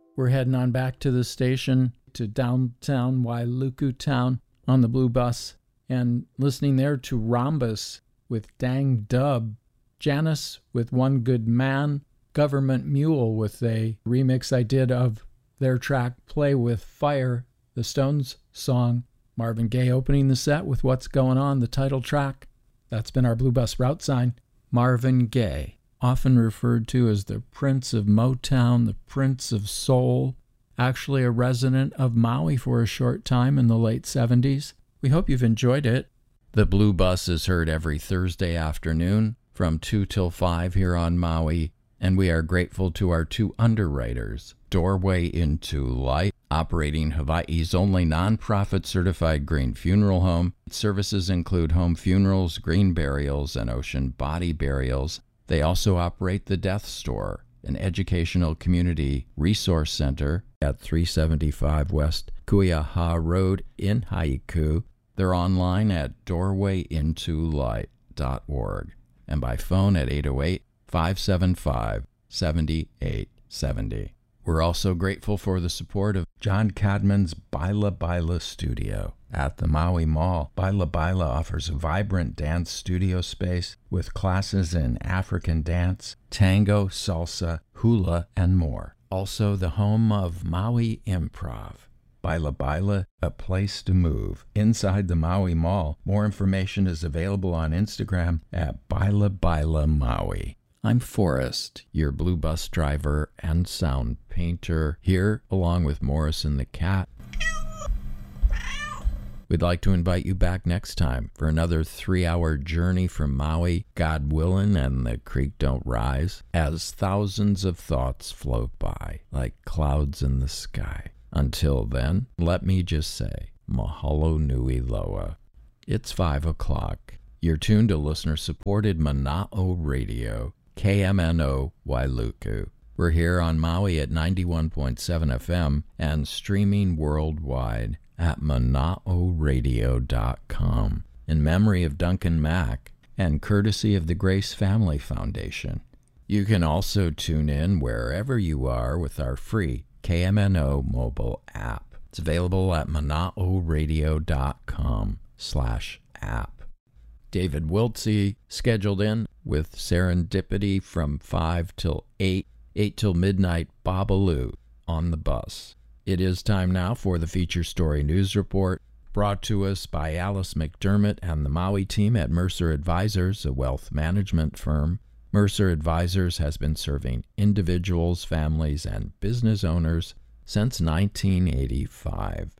We're heading on back to the station to downtown Wailuku Town on the Blue Bus and listening there to Rhombus with Dang Dub, Janice with One Good Man, Government Mule with a remix I did of their track Play With Fire, the Stones song, Marvin Gaye opening the set with What's Going On, the title track. That's been our Blue Bus route sign. Marvin Gaye, often referred to as the Prince of Motown, the Prince of Soul, actually a resident of Maui for a short time in the late 70s. We hope you've enjoyed it. The Blue Bus is heard every Thursday afternoon from 2 till 5 here on Maui, and we are grateful to our two underwriters, Doorway Into Light, operating Hawaii's only nonprofit certified green funeral home. Services include home funerals, green burials, and ocean body burials. They also operate the Death Store, an educational community resource center at 375 West Kuiaha Road in Haiku. They're online at doorwayintolight.org and by phone at 808-575-7870. We're also grateful for the support of John Cadman's Baila Baila Studio. At the Maui Mall, Baila Baila offers a vibrant dance studio space with classes in African dance, tango, salsa, hula, and more. Also the home of Maui Improv. Baila Baila, a place to move. Inside the Maui Mall, more information is available on Instagram at Baila Baila Maui. I'm Forrest, your Blue Bus driver and sound painter, here along with Morrison the cat. We'd like to invite you back next time for another 3-hour journey from Maui, God willing, and the creek don't rise, as thousands of thoughts float by like clouds in the sky. Until then, let me just say, mahalo nui loa. It's 5 o'clock. You're tuned to listener-supported Mana'o Radio, KMNO Wailuku. We're here on Maui at 91.7 FM and streaming worldwide at mana'oradio.com in memory of Duncan Mack and courtesy of the Grace Family Foundation. You can also tune in wherever you are with our free KMNO mobile app. It's available at mana'oradio.com/app. David Wiltsey scheduled in with Serendipity from 5 till 8 till midnight, Babalu on the bus. It is time now for the Feature Story News Report, brought to us by Alice McDermott and the Maui team at Mercer Advisors, a wealth management firm. Mercer Advisors has been serving individuals, families, and business owners since 1985.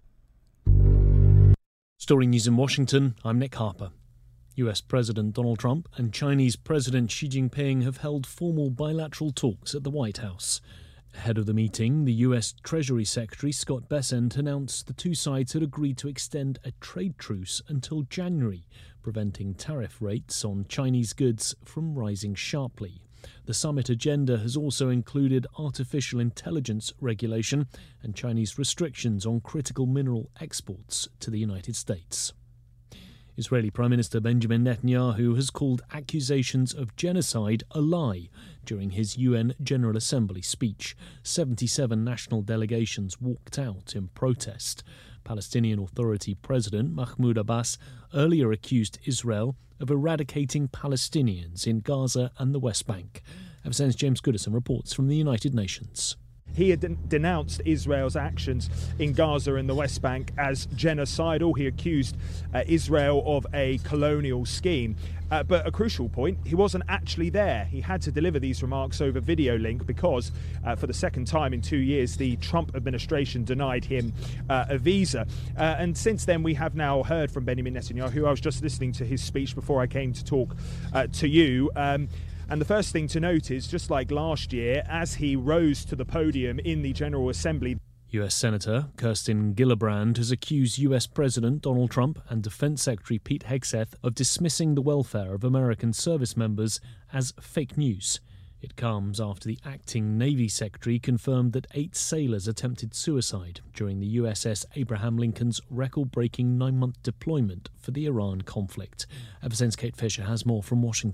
Story News in Washington, I'm Nick Harper. US President Donald Trump and Chinese President Xi Jinping have held formal bilateral talks at the White House. Ahead of the meeting, the US Treasury Secretary Scott Bessent announced the two sides had agreed to extend a trade truce until January, preventing tariff rates on Chinese goods from rising sharply. The summit agenda has also included artificial intelligence regulation and Chinese restrictions on critical mineral exports to the United States. Israeli Prime Minister Benjamin Netanyahu has called accusations of genocide a lie during his UN General Assembly speech. 77 national delegations walked out in protest. Palestinian Authority President Mahmoud Abbas earlier accused Israel of eradicating Palestinians in Gaza and the West Bank. FSN's James Goodison reports from the United Nations. He had denounced Israel's actions in Gaza and the West Bank as genocidal. He accused Israel of a colonial scheme. But a crucial point, he wasn't actually there. He had to deliver these remarks over video link because for the second time in 2 years, the Trump administration denied him a visa. And since then, we have now heard from Benjamin Netanyahu. I was just listening to his speech before I came to talk to you. And the first thing to note is, just like last year, as he rose to the podium in the General Assembly, US Senator Kirsten Gillibrand has accused US President Donald Trump and Defense Secretary Pete Hegseth of dismissing the welfare of American service members as fake news. It comes after the acting Navy Secretary confirmed that 8 sailors attempted suicide during the USS Abraham Lincoln's record-breaking 9-month deployment for the Iran conflict. FSN's Kate Fisher has more from Washington.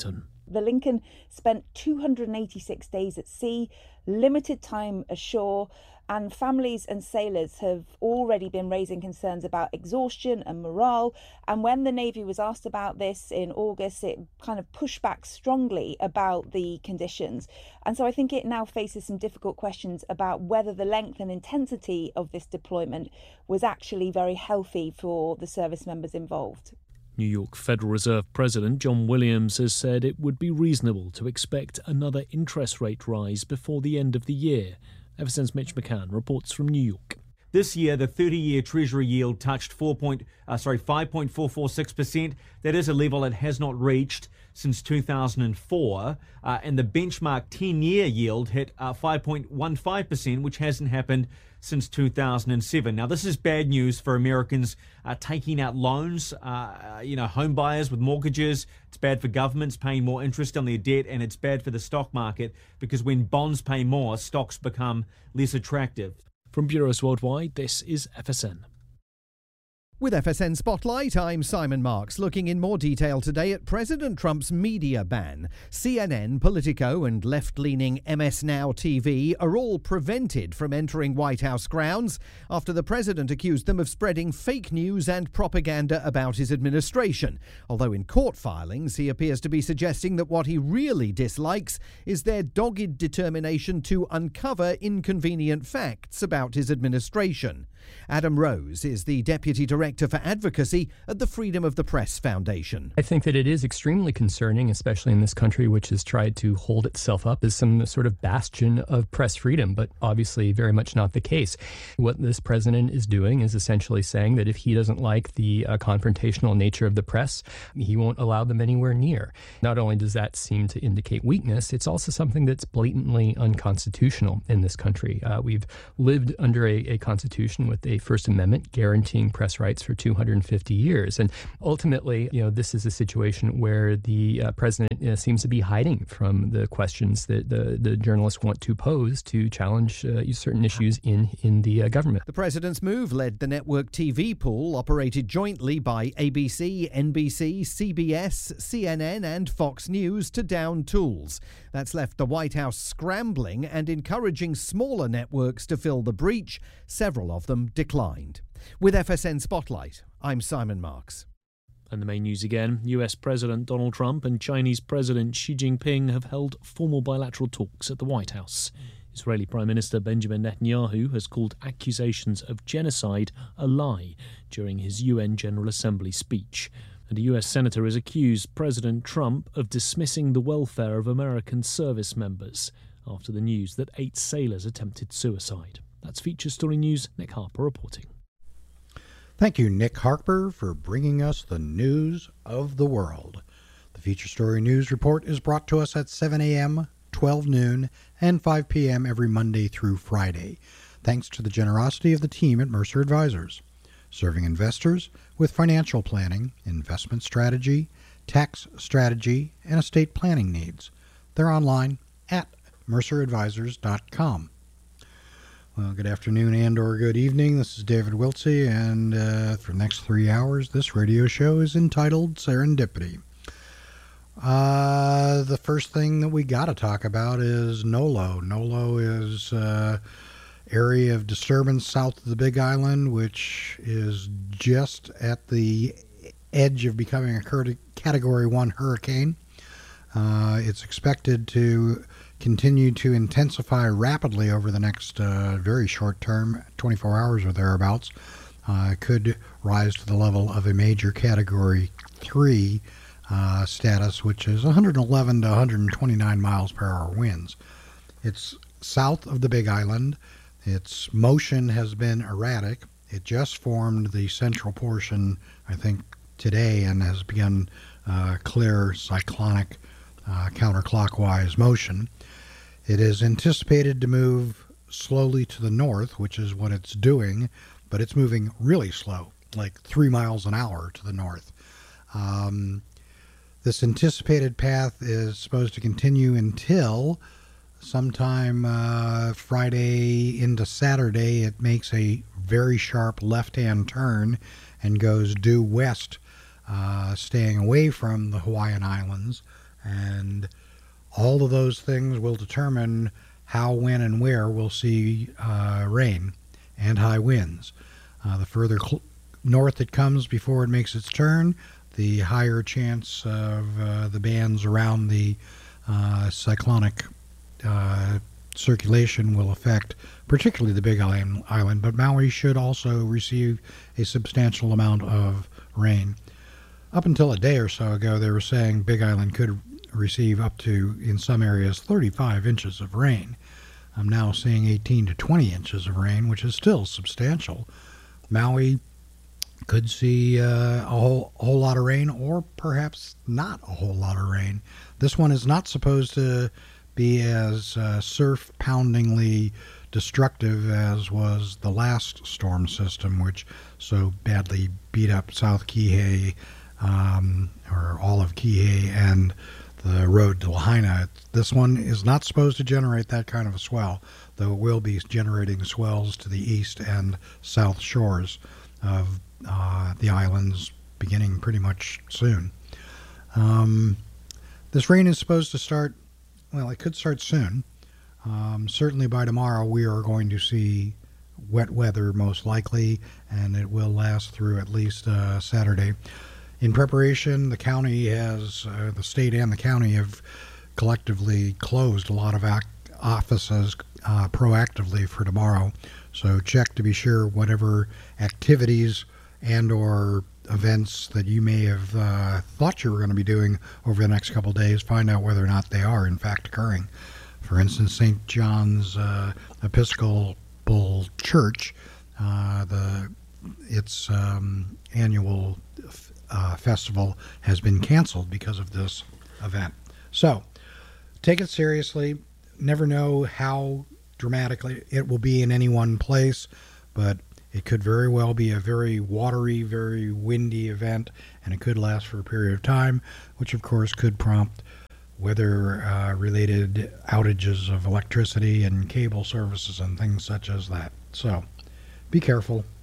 The Lincoln spent 286 days at sea, limited time ashore, and families and sailors have already been raising concerns about exhaustion and morale. And when the Navy was asked about this in August, it kind of pushed back strongly about the conditions. And so I think it now faces some difficult questions about whether the length and intensity of this deployment was actually very healthy for the service members involved. New York Federal Reserve President John Williams has said it would be reasonable to expect another interest rate rise before the end of the year. Everson's Mitch McCann reports from New York. This year, the 30-year Treasury yield touched 5.446%. That is a level it has not reached since 2004. And the benchmark 10-year yield hit 5.15%, which hasn't happened since 2007. Now, this is bad news for Americans taking out loans, home buyers with mortgages. It's bad for governments paying more interest on their debt, and it's bad for the stock market because when bonds pay more, stocks become less attractive. From Bureaus Worldwide, this is FSN. With FSN Spotlight, I'm Simon Marks, looking in more detail today at President Trump's media ban. CNN, Politico and left-leaning MS Now TV are all prevented from entering White House grounds after the president accused them of spreading fake news and propaganda about his administration. Although in court filings, he appears to be suggesting that what he really dislikes is their dogged determination to uncover inconvenient facts about his administration. Adam Rose is the Deputy Director for Advocacy at the Freedom of the Press Foundation. I think that it is extremely concerning, especially in this country, which has tried to hold itself up as some sort of bastion of press freedom, but obviously very much not the case. What this president is doing is essentially saying that if he doesn't like the confrontational nature of the press, he won't allow them anywhere near. Not only does that seem to indicate weakness, it's also something that's blatantly unconstitutional in this country. We've lived under a constitution with a First Amendment guaranteeing press rights for 250 years. And ultimately, this is a situation where the president seems to be hiding from the questions that the journalists want to pose to challenge certain issues in the government. The president's move led the network TV pool operated jointly by ABC, NBC, CBS, CNN and Fox News to down tools. That's left the White House scrambling and encouraging smaller networks to fill the breach. Several of them declined. With FSN Spotlight, I'm Simon Marks. And the main news again, US President Donald Trump and Chinese President Xi Jinping have held formal bilateral talks at the White House. Israeli Prime Minister Benjamin Netanyahu has called accusations of genocide a lie during his UN General Assembly speech. And a US senator has accused President Trump of dismissing the welfare of American service members after the news that 8 sailors attempted suicide. That's Feature Story News. Nick Harper reporting. Thank you, Nick Harper, for bringing us the news of the world. The Feature Story News Report is brought to us at 7 a.m., 12 noon, and 5 p.m. every Monday through Friday, thanks to the generosity of the team at Mercer Advisors, serving investors with financial planning, investment strategy, tax strategy, and estate planning needs. They're online at merceradvisors.com. Well, good afternoon and or good evening. This is David Wiltsey, and for the next 3 hours, this radio show is entitled Serendipity. The first thing that we got to talk about is NOLO. NOLO is area of disturbance south of the Big Island, which is just at the edge of becoming a Category 1 hurricane. It's expected to continue to intensify rapidly over the next very short term, 24 hours or thereabouts. Could rise to the level of a major Category 3 status, which is 111 to 129 miles per hour winds. It's south of the Big Island. Its motion has been erratic. It just formed the central portion, I think, today and has begun clear cyclonic counterclockwise motion. It is anticipated to move slowly to the north, which is what it's doing, but it's moving really slow, like 3 miles an hour to the north. This anticipated path is supposed to continue until sometime Friday into Saturday. It makes a very sharp left-hand turn and goes due west, staying away from the Hawaiian Islands, And all of those things will determine how, when, and where we'll see rain and high winds. The further north it comes before it makes its turn, the higher chance of the bands around the cyclonic circulation will affect particularly the Big Island, but Maui should also receive a substantial amount of rain. Up until a day or so ago, they were saying Big Island could receive up to, in some areas, 35 inches of rain. I'm now seeing 18 to 20 inches of rain, which is still substantial. Maui could see a whole lot of rain, or perhaps not a whole lot of rain. This one is not supposed to be as surf-poundingly destructive as was the last storm system, which so badly beat up South Kihei, or all of Kihei, and the road to Lahaina. This one is not supposed to generate that kind of a swell, though it will be generating swells to the east and south shores of the islands beginning pretty much soon. This rain is supposed to start, well, it could start soon. Certainly by tomorrow we are going to see wet weather most likely, and it will last through at least Saturday. In preparation, the county has, the state and the county have collectively closed a lot of offices proactively for tomorrow. So check to be sure whatever activities and or events that you may have thought you were going to be doing over the next couple of days, find out whether or not they are in fact occurring. For instance, St. John's Episcopal Church, its annual festival has been canceled because of this event. So take it seriously. Never know how dramatically it will be in any one place, but it could very well be a very watery, very windy event, and it could last for a period of time, which of course could prompt weather-related outages of electricity and cable services and things such as that. So be careful.